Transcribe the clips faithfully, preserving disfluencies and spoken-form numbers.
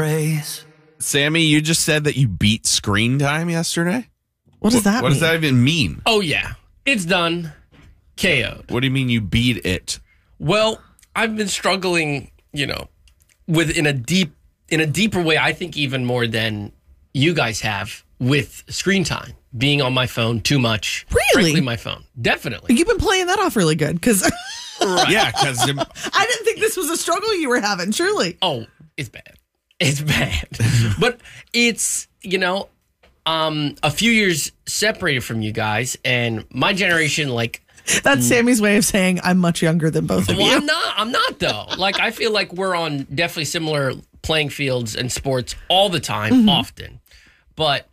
Sammy, you just said that you beat screen time yesterday? What does that what, what mean? does that even mean? Oh, yeah. It's done. K O'd. What do you mean you beat it? Well, I've been struggling, you know, with in a deep, in a deeper way, I think even more than you guys have with screen time. Being on my phone too much. Really? Frankly, my phone. Definitely. You've been playing that off really good because Right. Yeah, because I didn't think this was a struggle you were having, surely. Oh, it's bad. It's bad. But it's, you know, um, a few years separated from you guys, and my generation, like, That's Sammy's way of saying I'm much younger than both of well, you. I'm not. I'm not though. Like, I feel like we're on definitely similar playing fields and sports all the time, Mm-hmm. often. But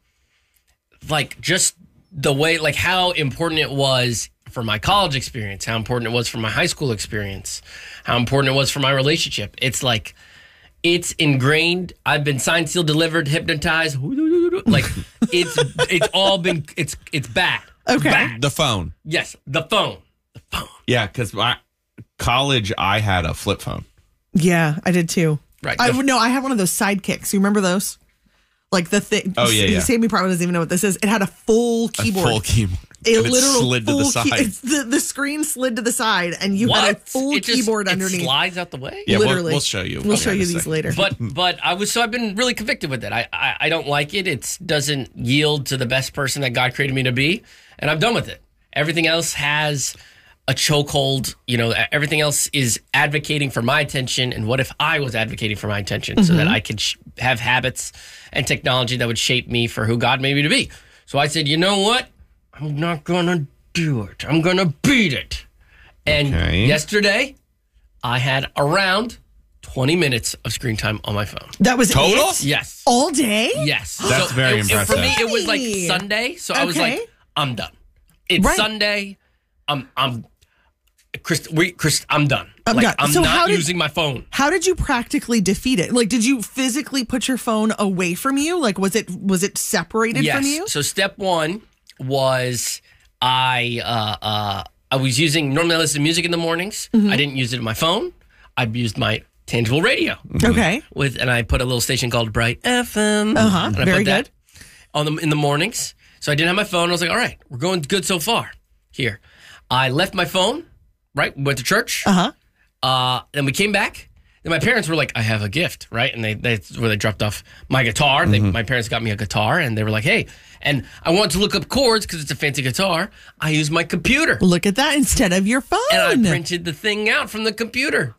like, just the way, like, how important it was for my college experience, how important it was for my high school experience, how important it was for my relationship. It's like, it's ingrained. I've been signed, sealed, delivered, hypnotized. Like, it's it's all been. It's it's bad. Okay. Bad. the phone. Yes, the phone. The phone. Yeah, because my college, I had a flip phone. Yeah, I did too. Right. I no, I had one of those sidekicks. You remember those? Like the thing. Oh, yeah, yeah. Sammy probably doesn't even know what this is. It had a full keyboard. A full keyboard. A And it literal slid to full the key- side. it's the, the screen slid to the side, and you What? had a full It just- keyboard it underneath. slides out the way. Yeah, we'll- Literally. we'll show you. We'll Okay, show in you a these second. later. But but I was so I've been really convicted with it. I, I I don't like it. It doesn't yield to the best person that God created me to be, and I'm done with it. Everything else has a chokehold. You know, everything else is advocating for my attention. And what if I was advocating for my attention so that I could sh- have habits and technology that would shape me for who God made me to be? So I said, you know what? I'm not gonna do it. I'm gonna beat it. And Okay. yesterday, I had around twenty minutes of screen time on my phone. that was Total? it? Yes. All day? Yes. That's very it- it- impressive. For me, it was like Hey. Sunday, so I was Okay. like, I'm done. It's Right. Sunday. I'm I'm Chris, we, Chris, I'm done. I'm like done. I'm So how not did- using my phone. How did you practically defeat it? Like, did you physically put your phone away from you? Like, was it was it separated Yes. from you? So step one was I uh, uh, I was using normally I listen to music in the mornings. Mm-hmm. I didn't use it in my phone. I used my tangible radio Okay. with, and I put a little station called Bright F M. Uh-huh. And I Very put that good. on the in the mornings. So I didn't have my phone. I was like, all right, we're going good so far. Here, I left my phone. Right, went to church. Uh-huh. Uh, then we came back. And my parents were like, I have a gift, right? And they that's where they dropped off my guitar. They, my parents got me a guitar, and they were like, hey. And I wanted to look up chords because it's a fancy guitar. I used my computer. Look at that instead of your phone. And I printed the thing out from the computer.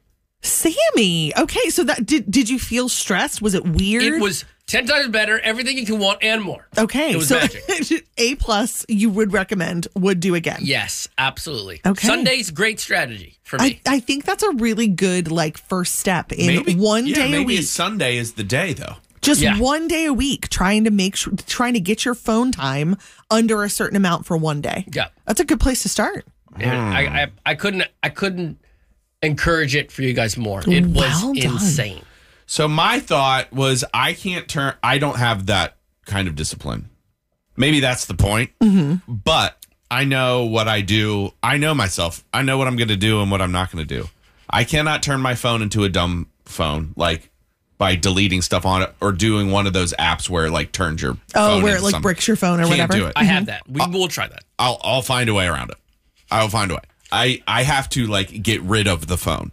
Sammy. Okay, so that did did you feel stressed? Was it weird? It was ten times better, everything you can want and more. Okay, It was so magic. A plus you would recommend, would do again. Yes, absolutely. Okay. Sunday's great strategy for me. I, I think that's a really good like first step in Maybe one yeah, day a maybe week. Sunday is the day, though. Just Yeah. one day a week, trying to make sure, trying to get your phone time under a certain amount for one day. Yeah. That's a good place to start. And I, I I couldn't I couldn't encourage it for you guys more. It was Well done. insane. So my thought was, I can't turn. I don't have that kind of discipline. Maybe that's the point. Mm-hmm. But I know what I do. I know myself. I know what I'm going to do and what I'm not going to do. I cannot turn my phone into a dumb phone, like by deleting stuff on it or doing one of those apps where it like turns your Oh, phone where it into like something. bricks your phone or Can't whatever. do it. I have that. We will try that. I'll I'll find a way around it. I'll find a way. I, I have to like get rid of the phone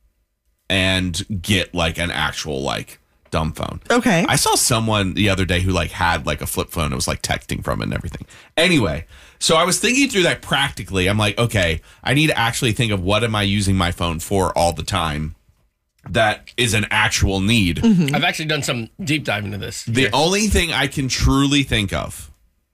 and get like an actual like dumb phone. Okay. I saw someone the other day who like had like a flip phone. It was like texting from it and everything. Anyway, so I was thinking through that practically. I'm like, okay, I need to actually think of what am I using my phone for all the time that is an actual need. I've actually done some deep dive into this. The Here. only thing I can truly think of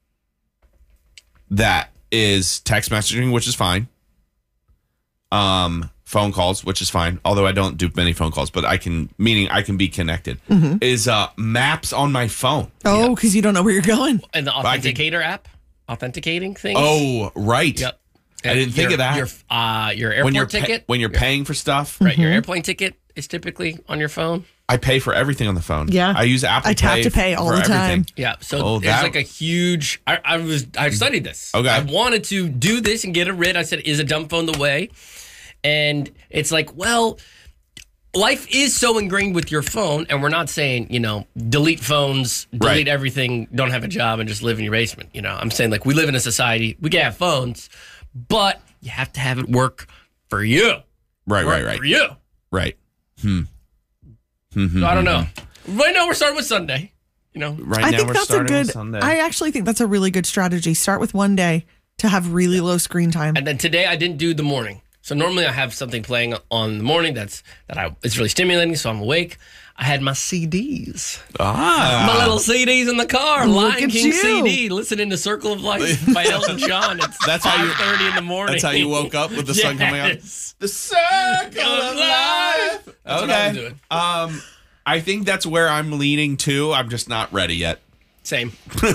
that is text messaging, which is fine. Um, phone calls, which is fine. Although I don't do many phone calls, but I can, meaning I can be connected. Is uh maps on my phone. oh, because you don't know where you're going. and the I could- authenticator app, authenticating things. Oh, right. Yep. I didn't think Your- of that. Your uh, your airport when you're pa- ticket, when you're paying for stuff, right? Your airplane ticket is typically on your phone. I pay for everything on the phone. Yeah. I use Apple I tap Pay to pay all for the time. everything. Yeah, so Oh, there's that- like a huge. I, I was I studied this. Okay. I wanted to do this and get it rid. I said, "Is a dumb phone the way?" And it's like, well, life is so ingrained with your phone, and we're not saying, you know, delete phones, delete Right. everything, don't have a job, and just live in your basement. You know, I'm saying, like, we live in a society, we can have phones, but you have to have it work for you. Right, Work right, right. For you. Right. Hmm. So I don't know. Right now, we're starting with Sunday. You know, Right I now think we're that's a starting good. with Sunday. I actually think that's a really good strategy. Start with one day to have really low screen time. and then today I didn't do the morning. So normally I have something playing on the morning that's that I it's really stimulating, so I'm awake. I had my C Ds, ah. my little C Ds in the car, Look Lion at King you. C D, listening to "Circle of Life" by Elton John. It's That's how you- five thirty in the morning. That's how you woke up with the sun coming out? Yes. The circle of life. That's what I'm doing. Um, I think that's where I'm leaning to. I'm just not ready yet. Same.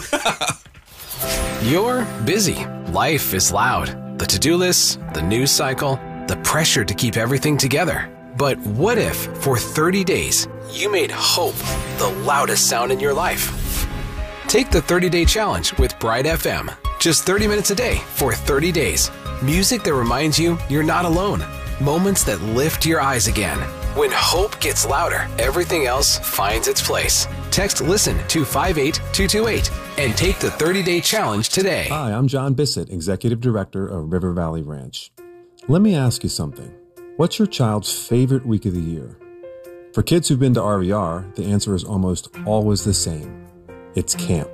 You're busy. Life is loud. The to-do lists, the news cycle, the pressure to keep everything together. But what if, for thirty days, you made hope the loudest sound in your life? Take the thirty-day challenge with Bright F M. Just thirty minutes a day for thirty days. Music that reminds you you're not alone. Moments that lift your eyes again. When hope gets louder, everything else finds its place. Text LISTEN to five eight two two eight and take the thirty-day challenge today. Hi, I'm John Bissett, Executive Director of River Valley Ranch. Let me ask you something. What's your child's favorite week of the year? For kids who've been to R V R, the answer is almost always the same. It's camp.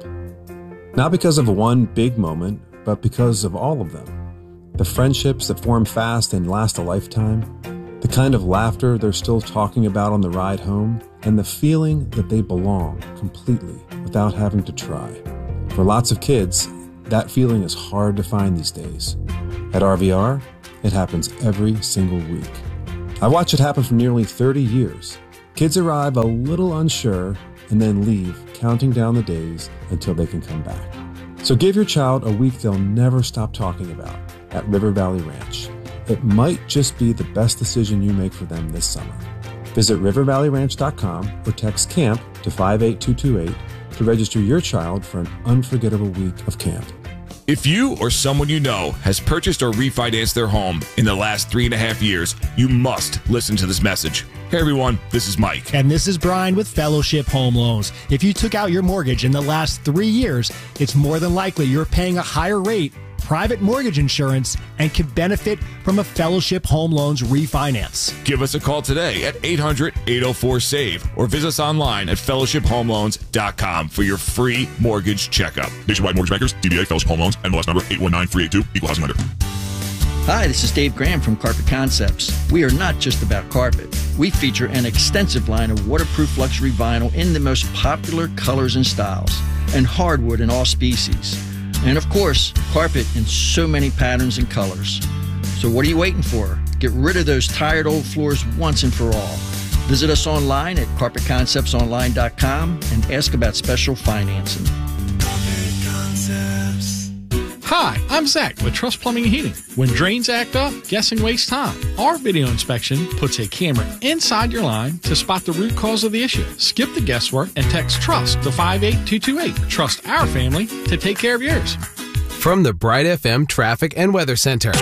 Not because of one big moment, but because of all of them. The friendships that form fast and last a lifetime, the kind of laughter they're still talking about on the ride home, and the feeling that they belong completely without having to try. For lots of kids, that feeling is hard to find these days. At R V R, it happens every single week. I watch it happen for nearly thirty years. Kids arrive a little unsure and then leave, counting down the days until they can come back. So give your child a week they'll never stop talking about at River Valley Ranch. It might just be the best decision you make for them this summer. Visit river valley ranch dot com or text CAMP to five eight two two eight to register your child for an unforgettable week of camp. If you or someone you know has purchased or refinanced their home in the last three and a half years, you must listen to this message. Hey everyone, this is Mike. And this is Brian with Fellowship Home Loans. If you took out your mortgage in the last three years, it's more than likely you're paying a higher rate, private mortgage insurance, and can benefit from a Fellowship Home Loans refinance. Give us a call today at eight hundred, eight oh four, SAVE or visit us online at fellowship home loans dot com for your free mortgage checkup. Nationwide Mortgage Bankers, D B A Fellowship Home Loans, N M L S number eight one nine three eight two, Equal Housing Lender. Hi, this is Dave Graham from Carpet Concepts. We are not just about carpet. We feature an extensive line of waterproof luxury vinyl in the most popular colors and styles, and hardwood in all species. And of course, carpet in so many patterns and colors. So what are you waiting for? Get rid of those tired old floors once and for all. Visit us online at carpet concepts online dot com and ask about special financing. Hi, I'm Zach with Trust Plumbing and Heating. When drains act up, guessing wastes time. Our video inspection puts a camera inside your line to spot the root cause of the issue. Skip the guesswork and text TRUST to five eight two two eight. Trust our family to take care of yours. From the Bright F M Traffic and Weather Center.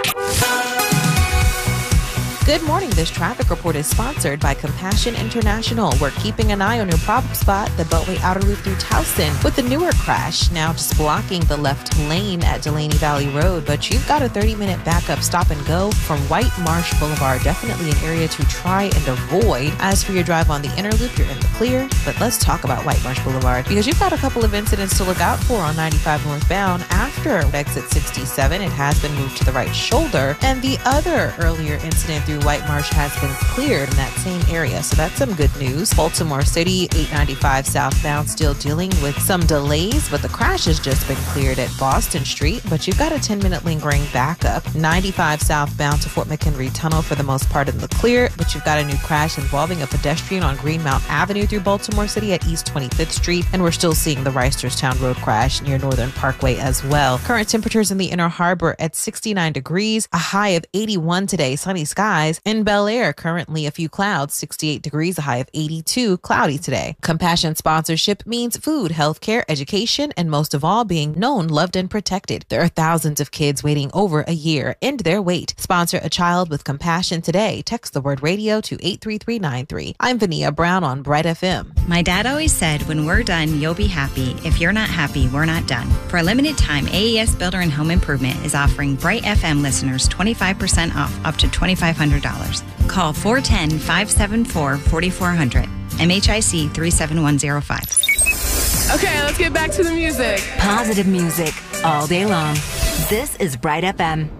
Good morning. This traffic report is sponsored by Compassion International. We're keeping an eye on your problem spot, the Beltway Outer Loop through Towson, with the Newark crash now just blocking the left lane at Delaney Valley Road. But you've got a thirty-minute backup stop and go from White Marsh Boulevard. Definitely an area to try and avoid. As for your drive on the inner loop, you're in the clear. But let's talk about White Marsh Boulevard because you've got a couple of incidents to look out for on ninety-five northbound. After exit sixty-seven, it has been moved to the right shoulder. And the other earlier incident through White Marsh has been cleared in that same area. So that's some good news. Baltimore City, eight ninety-five southbound, still dealing with some delays, but the crash has just been cleared at Boston Street. But you've got a ten minute lingering backup. ninety-five southbound to Fort McHenry Tunnel for the most part in the clear, but you've got a new crash involving a pedestrian on Greenmount Avenue through Baltimore City at East twenty-fifth Street. And we're still seeing the Reisterstown Road crash near Northern Parkway as well. Current temperatures in the Inner Harbor at sixty-nine degrees, a high of eighty-one today, sunny skies. skies. In Bel Air, currently a few clouds, sixty-eight degrees, a high of eighty-two, cloudy today. Compassion sponsorship means food, healthcare, education, and most of all, being known, loved, and protected. There are thousands of kids waiting over a year. End their wait. Sponsor a child with compassion today. Text the word radio to eight three three nine three. I'm Vania Brown on Bright F M. My dad always said, when we're done, you'll be happy. If you're not happy, we're not done. For a limited time, A E S Builder and Home Improvement is offering Bright F M listeners twenty-five percent off up to twenty-five hundred dollars. Call four one zero, five seven four, four four zero zero. M H I C three seven one zero five. Okay, let's get back to the music. Positive music all day long. This is Bright F M.